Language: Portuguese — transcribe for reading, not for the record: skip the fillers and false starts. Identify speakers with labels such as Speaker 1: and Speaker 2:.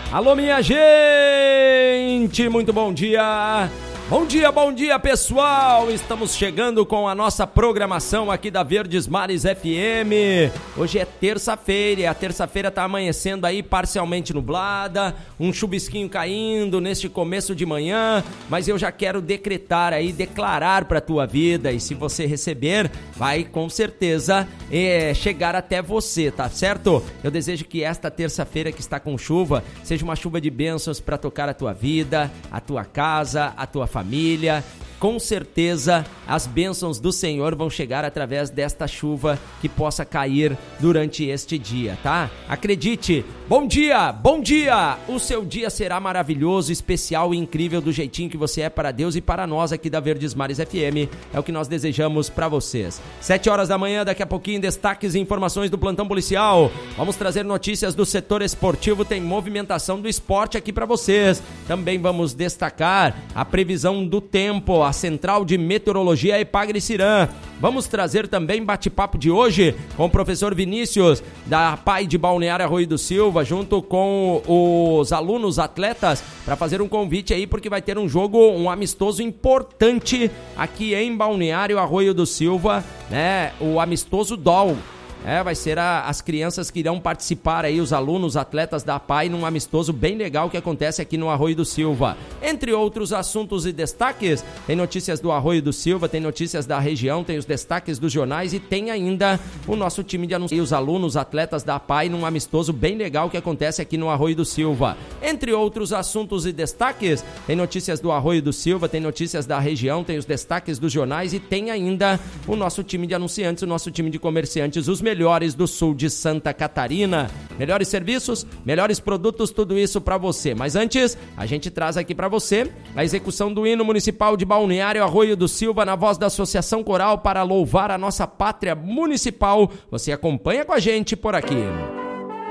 Speaker 1: Alô, minha gente, muito bom dia. Bom dia, pessoal! Estamos chegando com a nossa programação aqui da Verdes Mares FM. Hoje é terça-feira e a terça-feira tá amanhecendo aí parcialmente nublada, um chuvisquinho caindo neste começo de manhã, mas eu já quero declarar pra tua vida, e se você receber, vai com certeza chegar até você, tá certo? Eu desejo que esta terça-feira que está com chuva, seja uma chuva de bênçãos pra tocar a tua vida, a tua casa, a tua família. Com certeza as bênçãos do Senhor vão chegar através desta chuva que possa cair durante este dia, tá? Acredite, bom dia, o seu dia será maravilhoso, especial e incrível do jeitinho que você é para Deus e para nós aqui da Verdes Mares FM, é o que nós desejamos para vocês. 7 horas da manhã, daqui a pouquinho, destaques e informações do plantão policial, vamos trazer notícias do setor esportivo, tem movimentação do esporte aqui para vocês, também vamos destacar a previsão do tempo, a Central de Meteorologia Epagre-Cirã. Vamos trazer também bate-papo de hoje com o professor Vinícius, da PAI de Balneário Arroio do Silva, junto com os alunos atletas, para fazer um convite aí, porque vai ter um jogo, um amistoso importante aqui em Balneário Arroio do Silva, né? O amistoso DOL. Vai ser as crianças que irão participar aí, os alunos, atletas da PAI, num amistoso bem legal que acontece aqui no Arroio do Silva. Entre outros assuntos e destaques, tem notícias do Arroio do Silva, tem notícias da região, tem os destaques dos jornais e tem ainda o nosso time de anúncios, os alunos, atletas da PAI, num amistoso bem legal que acontece aqui no Arroio do Silva. Entre outros assuntos e destaques, tem notícias do Arroio do Silva, tem notícias da região, tem os destaques dos jornais e tem ainda o nosso time de anunciantes, o nosso time de comerciantes, os melhores do sul de Santa Catarina. Melhores serviços, melhores produtos, tudo isso para você. Mas antes, a gente traz aqui para você a execução do hino municipal de Balneário Arroio do Silva na voz da Associação Coral para louvar a nossa pátria municipal. Você acompanha com a gente por aqui.